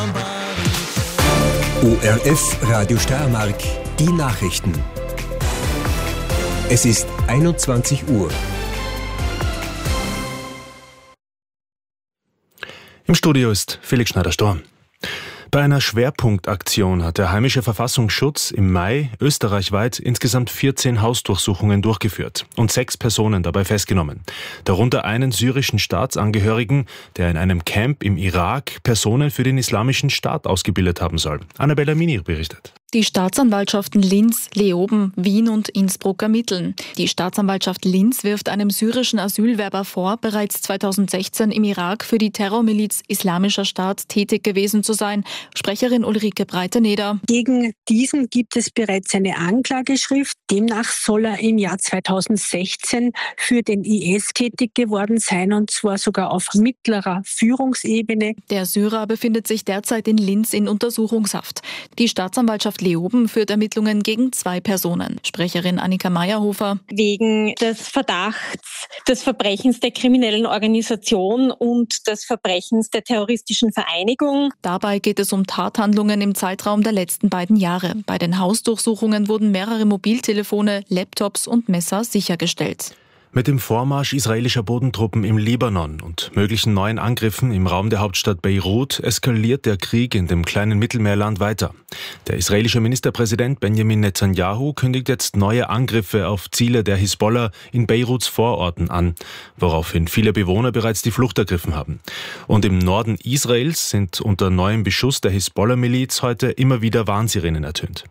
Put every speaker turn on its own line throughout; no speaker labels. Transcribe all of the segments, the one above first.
ORF Radio Steiermark, die Nachrichten. Es ist 21 Uhr.
Im Studio ist Felix Schneider-Storm. Bei einer Schwerpunktaktion hat der heimische Verfassungsschutz im Mai österreichweit insgesamt 14 Hausdurchsuchungen durchgeführt und 6 Personen dabei festgenommen. Darunter einen syrischen Staatsangehörigen, der in einem Camp im Irak Personen für den Islamischen Staat ausgebildet haben soll. Annabella Minir berichtet.
Die Staatsanwaltschaften Linz, Leoben, Wien und Innsbruck ermitteln. Die Staatsanwaltschaft Linz wirft einem syrischen Asylwerber vor, bereits 2016 im Irak für die Terrormiliz Islamischer Staat tätig gewesen zu sein. Sprecherin Ulrike Breiteneder.
Gegen diesen gibt es bereits eine Anklageschrift. Demnach soll er im Jahr 2016 für den IS tätig geworden sein, und zwar sogar auf mittlerer Führungsebene.
Der Syrer befindet sich derzeit in Linz in Untersuchungshaft. Die Staatsanwaltschaft Leoben führt Ermittlungen gegen 2 Personen. Sprecherin Annika Meyerhofer.
Wegen des Verdachts des Verbrechens der kriminellen Organisation und des Verbrechens der terroristischen Vereinigung.
Dabei geht es um Tathandlungen im Zeitraum der letzten 2 Jahre. Bei den Hausdurchsuchungen wurden mehrere Mobiltelefone, Laptops und Messer sichergestellt.
Mit dem Vormarsch israelischer Bodentruppen im Libanon und möglichen neuen Angriffen im Raum der Hauptstadt Beirut eskaliert der Krieg in dem kleinen Mittelmeerland weiter. Der israelische Ministerpräsident Benjamin Netanyahu kündigt jetzt neue Angriffe auf Ziele der Hisbollah in Beiruts Vororten an, woraufhin viele Bewohner bereits die Flucht ergriffen haben. Und im Norden Israels sind unter neuem Beschuss der Hisbollah-Miliz heute immer wieder Warnsirenen ertönt.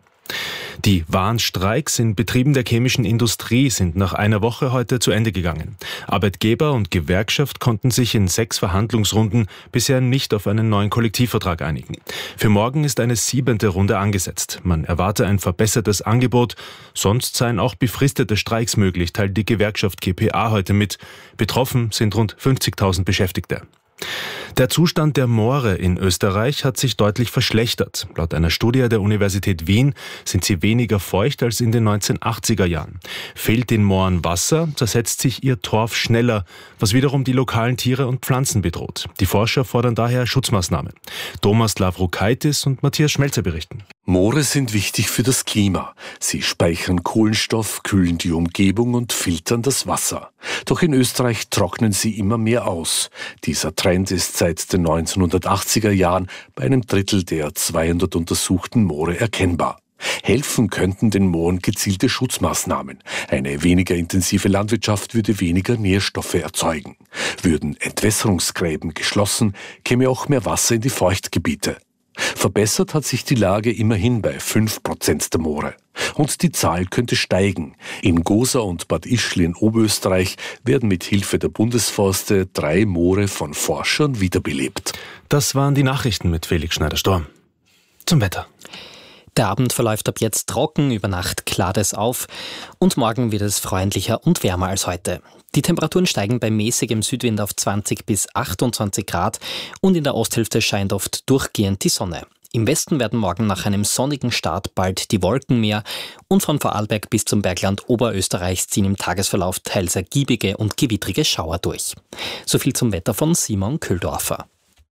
Die Warnstreiks in Betrieben der chemischen Industrie sind nach einer Woche heute zu Ende gegangen. Arbeitgeber und Gewerkschaft konnten sich in 6 Verhandlungsrunden bisher nicht auf einen neuen Kollektivvertrag einigen. Für morgen ist eine 7. Runde angesetzt. Man erwarte ein verbessertes Angebot, sonst seien auch befristete Streiks möglich, teilt die Gewerkschaft GPA heute mit. Betroffen sind rund 50.000 Beschäftigte. Der Zustand der Moore in Österreich hat sich deutlich verschlechtert. Laut einer Studie der Universität Wien sind sie weniger feucht als in den 1980er Jahren. Fehlt den Mooren Wasser, zersetzt sich ihr Torf schneller, was wiederum die lokalen Tiere und Pflanzen bedroht. Die Forscher fordern daher Schutzmaßnahmen. Thomas Lavrokaitis und Matthias Schmelzer berichten.
Moore sind wichtig für das Klima. Sie speichern Kohlenstoff, kühlen die Umgebung und filtern das Wasser. Doch in Österreich trocknen sie immer mehr aus. Dieser Trend ist seit den 1980er Jahren bei einem Drittel der 200 untersuchten Moore erkennbar. Helfen könnten den Mooren gezielte Schutzmaßnahmen. Eine weniger intensive Landwirtschaft würde weniger Nährstoffe erzeugen. Würden Entwässerungsgräben geschlossen, käme auch mehr Wasser in die Feuchtgebiete. Verbessert hat sich die Lage immerhin bei 5% der Moore. Und die Zahl könnte steigen. In Gosa und Bad Ischl in Oberösterreich werden mit Hilfe der Bundesforste 3 Moore von Forschern wiederbelebt.
Das waren die Nachrichten mit Felix Schneider-Storm. Zum Wetter.
Der Abend verläuft ab jetzt trocken, über Nacht klart es auf und morgen wird es freundlicher und wärmer als heute. Die Temperaturen steigen bei mäßigem Südwind auf 20 bis 28 Grad und in der Osthälfte scheint oft durchgehend die Sonne. Im Westen werden morgen nach einem sonnigen Start bald die Wolken mehr und von Vorarlberg bis zum Bergland Oberösterreichs ziehen im Tagesverlauf teils ergiebige und gewittrige Schauer durch. So viel zum Wetter von Simon Köhldorfer.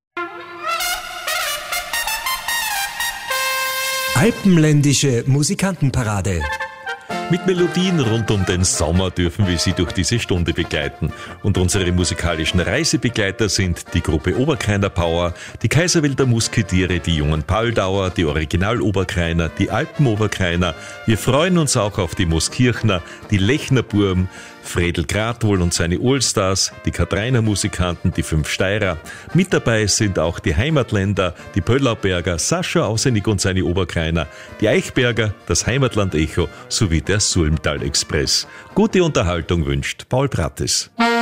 Alpenländische Musikantenparade.
Mit Melodien rund um den Sommer dürfen wir Sie durch diese Stunde begleiten. Und unsere musikalischen Reisebegleiter sind die Gruppe Oberkreiner Power, die Kaiserwälder Musketiere, die jungen Pauldauer, die Original-Oberkreiner, die Alpen-Oberkreiner. Wir freuen uns auch auf die Mooskirchner, die Lechner Burm, Fredel Gradwohl und seine Allstars, die Katrainer Musikanten, die 5 Steirer. Mit dabei sind auch die Heimatländer, die Pöllauberger, Sascha Ausenig und seine Oberkreiner, die Eichberger, das Heimatland-Echo sowie der Sulmtal Express. Gute Unterhaltung wünscht Paul Pratis.